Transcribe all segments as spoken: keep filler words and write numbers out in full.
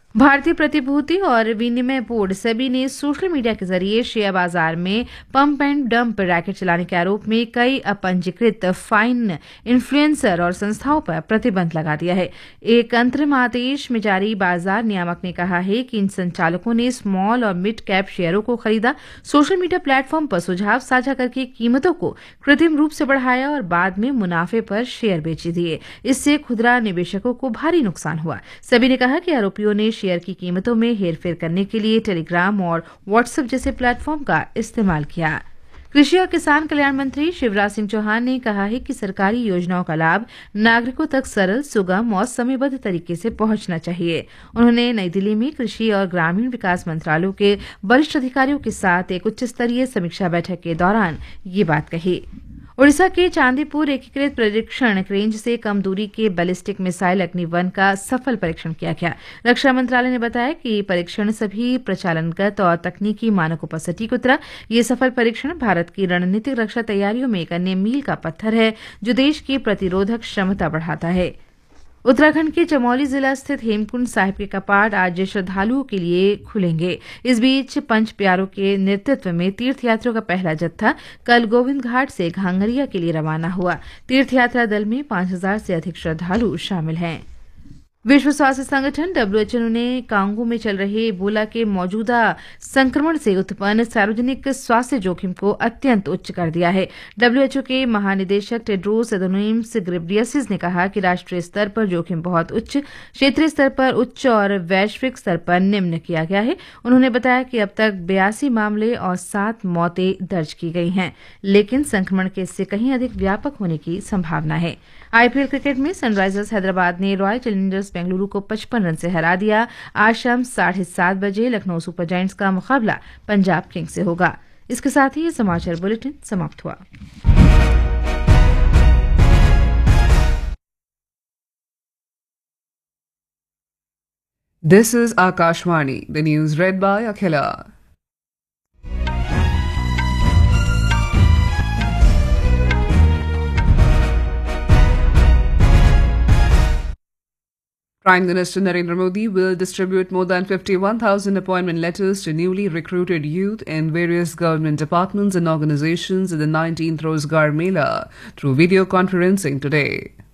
भारतीय प्रतिभूति और विनिमय बोर्ड सेबी ने सोशल मीडिया के जरिए शेयर बाजार में पंप एंड डंप रैकेट चलाने के आरोप में कई अपंजीकृत फाइन इन्फ्लुएंसर और संस्थाओं पर प्रतिबंध लगा दिया है। एक अंतरिम आदेश में जारी बाजार नियामक ने कहा है कि इन संचालकों ने स्मॉल और मिड कैप शेयरों को खरीदा, सोशल मीडिया प्लेटफॉर्म पर सुझाव साझा करके कीमतों को कृत्रिम रूप से बढ़ाया और बाद में मुनाफे पर शेयर बेच दिए। इससे खुदरा निवेशकों को भारी नुकसान हुआ। सेबी ने कहा कि आरोपियों ने शेयर की कीमतों में हेरफेर करने के लिए टेलीग्राम और व्हाट्सएप जैसे प्लेटफॉर्म का इस्तेमाल किया। कृषि और किसान कल्याण मंत्री शिवराज सिंह चौहान ने कहा है कि सरकारी योजनाओं का लाभ नागरिकों तक सरल, सुगम और समयबद्ध तरीके से पहुंचना चाहिए। उन्होंने नई दिल्ली में कृषि और ग्रामीण विकास मंत्रालयों के वरिष्ठ अधिकारियों के साथ एक उच्च स्तरीय समीक्षा बैठक के दौरान ये बात कही। ओडिशा के चांदीपुर एकीकृत परीक्षण रेंज से कम दूरी के बैलिस्टिक मिसाइल अग्नि वन का सफल परीक्षण किया गया। रक्षा मंत्रालय ने बताया कि परीक्षण सभी प्रचालनगत और तकनीकी मानकों पर सटीक उतरा। ये सफल परीक्षण भारत की रणनीतिक रक्षा तैयारियों में एक अन्य मील का पत्थर है, जो देश की प्रतिरोधक क्षमता बढ़ाता है। उत्तराखंड के चमोली जिला स्थित हेमकुंड साहिब के कपाट आज श्रद्धालुओं के लिए खुलेंगे। इस बीच पंच प्यारों के नेतृत्व में तीर्थयात्रियों का पहला जत्था कल गोविंद घाट से घांगरिया के लिए रवाना हुआ। तीर्थयात्रा दल में पांच हजार से अधिक श्रद्धालु शामिल हैं। विश्व स्वास्थ्य संगठन डब्ल्यू एच ओ ने कांगो में चल रहे इबोला के मौजूदा संक्रमण से उत्पन्न सार्वजनिक स्वास्थ्य जोखिम को अत्यंत उच्च कर दिया है। डब्ल्यू एच ओ के महानिदेशक टेड्रोस एडोनोम घेब्रेयेसस ने कहा कि राष्ट्रीय स्तर पर जोखिम बहुत उच्च, क्षेत्रीय स्तर पर उच्च और वैश्विक स्तर पर निम्न किया गया है। उन्होंने बताया कि अब तक बयासी मामले और सात मौतें दर्ज की गई हैं, लेकिन संक्रमण के इससे कहीं अधिक व्यापक होने की संभावना है। आईपीएल क्रिकेट में सनराइजर्स हैदराबाद ने रॉयल चैलेंजर्स बेंगलुरु को पचपन रन से हरा दिया। आज शाम साढ़े सात बजे लखनऊ सुपर जायंट्स का मुकाबला पंजाब किंग्स से होगा। इसके साथ ही ये समाचार बुलेटिन समाप्त हुआ। This is Akashvani, the news read by Akhila. Prime Minister Narendra Modi will distribute more than fifty-one thousand appointment letters to newly recruited youth in various government departments and organizations in the nineteenth Rozgar Mela through video conferencing today.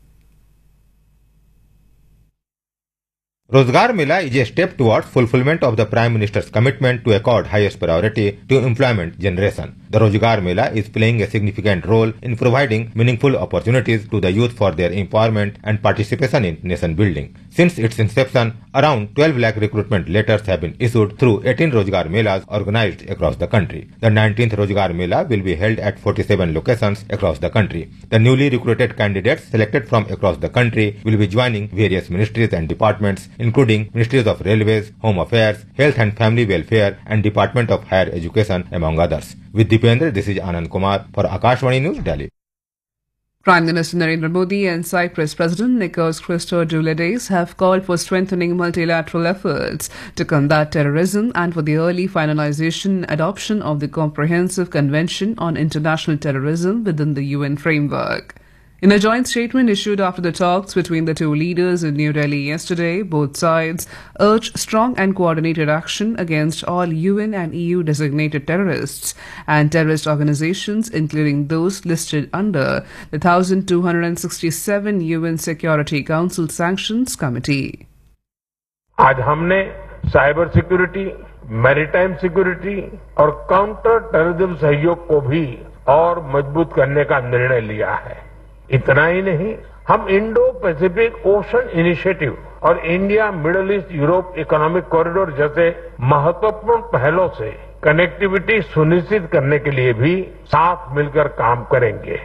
Rozgar Mela is a step towards fulfillment of the Prime Minister's commitment to accord highest priority to employment generation. The Rozgar Mela is playing a significant role in providing meaningful opportunities to the youth for their empowerment and participation in nation building. Since its inception, around twelve lakh recruitment letters have been issued through eighteen Rozgar Melas organized across the country. The nineteenth Rozgar Mela will be held at forty-seven locations across the country. The newly recruited candidates selected from across the country will be joining various ministries and departments, including Ministries of Railways, Home Affairs, Health and Family Welfare and Department of Higher Education, among others. With Dipendra, this is Anand Kumar for Akashvani News, Delhi. Prime Minister Narendra Modi and Cyprus President Nikos Christodoulides have called for strengthening multilateral efforts to combat terrorism and for the early finalization and adoption of the Comprehensive Convention on International Terrorism within the U N framework. In a joint statement issued after the talks between the two leaders in New Delhi yesterday, both sides urged strong and coordinated action against all U N and E U designated terrorists and terrorist organizations, including those listed under the one thousand two hundred sixty-seven U N Security Council Sanctions Committee. आज हमने cyber security, maritime security और counter terrorism सहयोग को भी और मजबूत करने का निर्णय लिया है। इतना ही नहीं, हम इंडो पैसिफिक ओशन इनिशिएटिव और India middle east Europe economic corridor जैसे महत्वपूर्ण पहलों से कनेक्टिविटी सुनिश्चित करने के लिए भी साथ मिलकर काम करेंगे।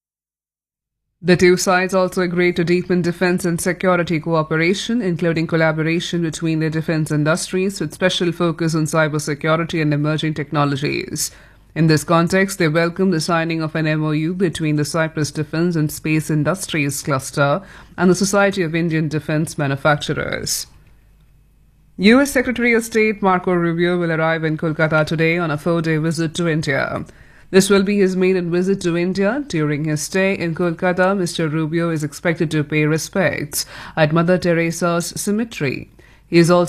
The two sides also agreed to deepen defense and security cooperation, including collaboration between the defense industries with special focus on cybersecurity and emerging technologies. In this context, they welcome the signing of an M O U between the Cyprus Defence and Space Industries Cluster and the Society of Indian Defence Manufacturers. U S Secretary of State Marco Rubio will arrive in Kolkata today on a four-day visit to India. This will be his maiden visit to India. During his stay in Kolkata, Mister Rubio is expected to pay respects at Mother Teresa's cemetery. He is also